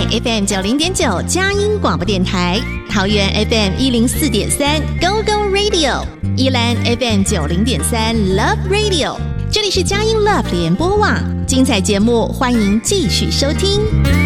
FM 90.9佳音广播电台，桃园 FM 104.3 Go Go Radio， 宜兰 FM 90.3 Love Radio。这里是佳音 Love 联播网，精彩节目欢迎继续收听。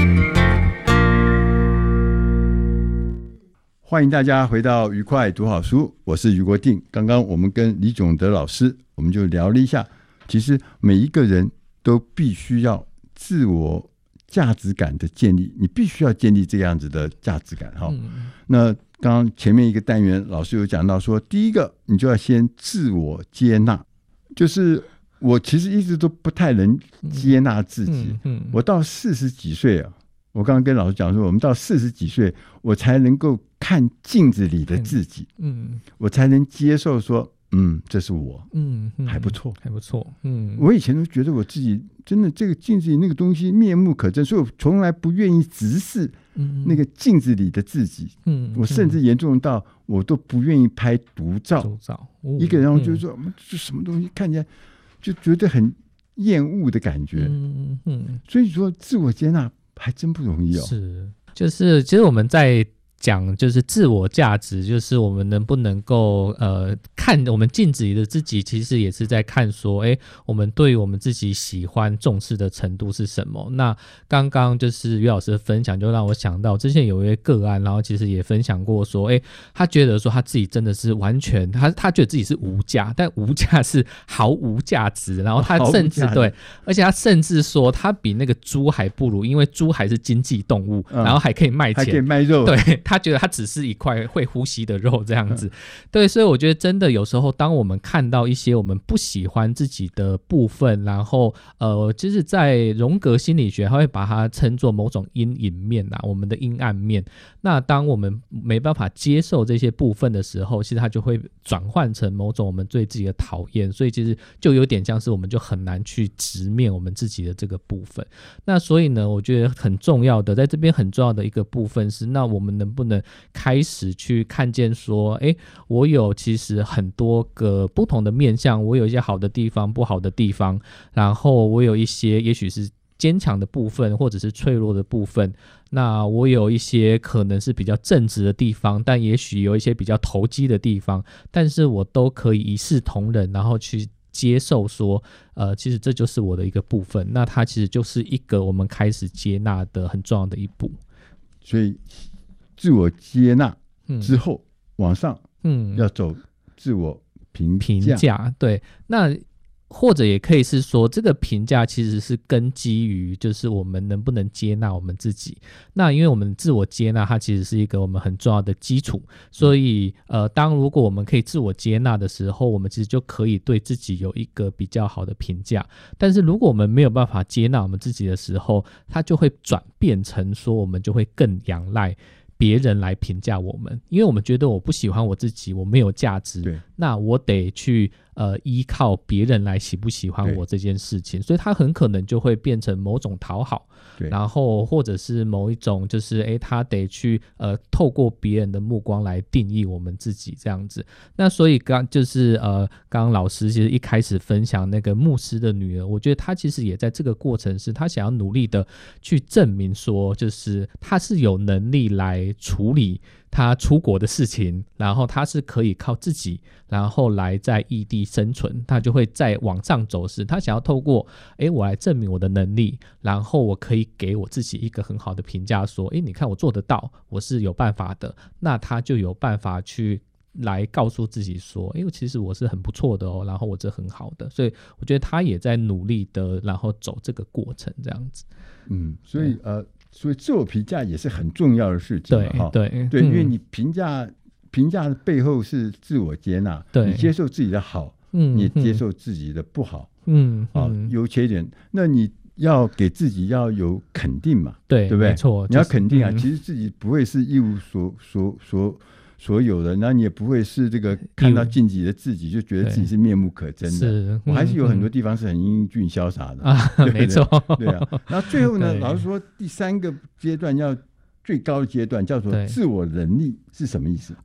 欢迎大家回到愉快读好书，我是余国定。刚刚我们跟李炯德老师，我们就聊了一下，其实每一个人都必须要自我价值感的建立，你必须要建立这样子的价值感。那刚刚前面一个单元老师有讲到说，第一个你就要先自我接纳，就是我其实一直都不太能接纳自己。我到40几岁啊，我刚刚跟老师讲说，我们到40几岁，我才能够看镜子里的自己，我才能接受说，这是我，还不错， 还不错。 我以前都觉得我自己真的这个镜子里那个东西面目可憎，所以我从来不愿意直视那个镜子里的自己。我甚至严重到我都不愿意拍独照。一个人就是说，这什么东西看起来就觉得很厌恶的感觉。所以说自我接纳还真不容易哦。 就是其实我们在讲就是自我价值，就是我们能不能够看我们镜子里的自己，其实也是在看说，我们对于我们自己喜欢重视的程度是什么。那刚刚就是于老师的分享，就让我想到之前有一位个案，然后其实也分享过说，他觉得说他自己真的是完全他觉得自己是无价，但无价是毫无价值，然后他甚至对，而且他甚至说他比那个猪还不如，因为猪还是经济动物，然后还可以卖钱， 还可以卖肉， 对，他觉得他只是一块会呼吸的肉这样子。对，所以我觉得真的有时候当我们看到一些我们不喜欢自己的部分，然后就是在荣格心理学他会把它称作某种阴影面啊，我们的阴暗面。那当我们没办法接受这些部分的时候，其实它就会转换成某种我们对自己的讨厌，所以其实就有点像是我们就很难去直面我们自己的这个部分。那所以呢，我觉得很重要的，在这边很重要的一个部分是，那我们能不能开始去看见说，我有其实很多个不同的面向，我有一些好的地方，不好的地方，然后我有一些也许是坚强的部分，或者是脆弱的部分，那我有一些可能是比较正直的地方，但也许有一些比较投机的地方，但是我都可以一视同仁，然后去接受说其实这就是我的一个部分。那它其实就是一个我们开始接纳的很重要的一步。 所以自我接纳之后，往上要走自我评价。 对，那或者也可以是说，这个评价其实是根基于就是我们能不能接纳我们自己。那因为我们自我接纳它其实是一个我们很重要的基础，所以如果我们可以自我接纳的时候，我们其实就可以对自己有一个比较好的评价。但是如果我们没有办法接纳我们自己的时候，它就会转变成说我们就会更仰赖别人来评价我们，因为我们觉得我不喜欢我自己，我没有价值，那我得去依靠别人来喜不喜欢我这件事情，所以他很可能就会变成某种讨好，然后或者是某一种就是他得去透过别人的目光来定义我们自己这样子。那所以刚刚老师其实一开始分享那个牧师的女儿，我觉得他其实也在这个过程是他想要努力的去证明说，就是他是有能力来处理他出国的事情，然后他是可以靠自己然后来在异地生存，他就会再往上走时，他想要透过我来证明我的能力，然后我可以给我自己一个很好的评价说你看我做得到，我是有办法的，那他就有办法去来告诉自己说其实我是很不错的然后我这很好的。所以我觉得他也在努力的然后走这个过程这样子。 所以自我评价也是很重要的事情。 对， 因为你评价的背后是自我接纳，你接受自己的好，你也接受自己的不好，优缺点，那你要给自己要有肯定嘛，对不对？ 没错， 你要肯定其实自己不会是一无所有的，然后你也不会是这个看到镜子里的自己就觉得自己是面目可憎的。我还是有很多地方是很英俊潇洒的没错， 对啊。然后最后呢，老实说，第3个阶段要最高的阶段叫做自我能力是什么意思？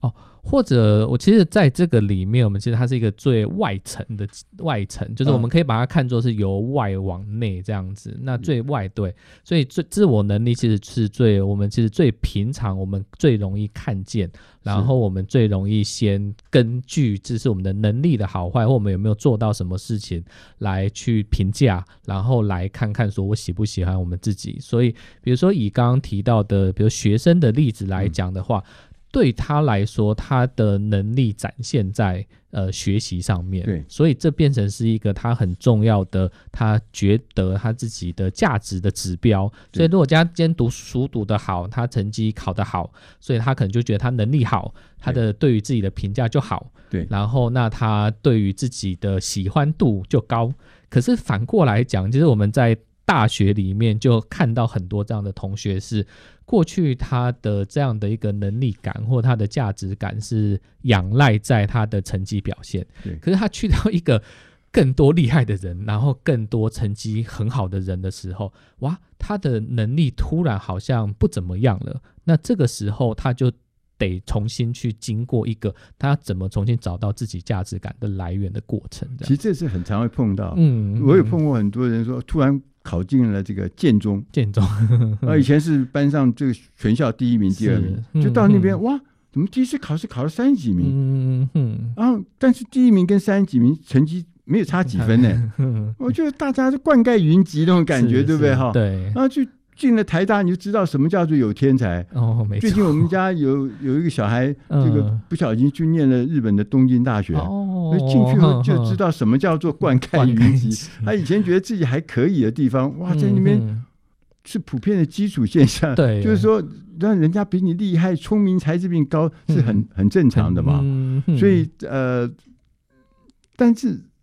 或者我其实在这个里面，我们其实它是一个最外层，就是我们可以把它看作是由外往内这样子。那最外对，所以自我能力其实是我们其实最平常，我们最容易看见，然后我们最容易先根据这是我们的能力的好坏，或我们有没有做到什么事情来去评价，然后来看看说我喜不喜欢我们自己。所以比如说以刚刚提到的比如学生的例子来讲的话，对他来说他的能力展现在学习上面， 对， 所以这变成是一个他很重要的他觉得他自己的价值的指标。所以如果今天读书读得好，他成绩考得好，所以他可能就觉得他能力好，他的对于自己的评价就好， 对， 然后那他对于自己的喜欢度就高。可是反过来讲，其实我们在大学里面就看到很多这样的同学是过去他的这样的一个能力感或他的价值感是仰赖在他的成绩表现，可是他去到一个更多厉害的人，然后更多成绩很好的人的时候，哇，他的能力突然好像不怎么样了。那这个时候他就得重新去经过一个他怎么重新找到自己价值感的来源的过程。 其实这是很常会碰到，我有碰过很多人说突然考进了这个建中，以前是班上这个全校第一名第二名，就到那边哇，怎么第一次考试考了30几名，然后但是第一名跟30几名成绩没有差几分呢，我觉得大家是灌溉云集那种感觉，对不对哈？ 对， 然后就进了台大，你就知道什么叫做有天才。 没错。 最近我们家有一个小孩，这个不小心去念了日本的东京大学，进去后就知道什么叫做灌溉云集。他以前觉得自己还可以的地方，哇，在那边是普遍的基础现象。对，就是说让人家比你厉害、聪明、才智比你高是很正常的嘛。所以但是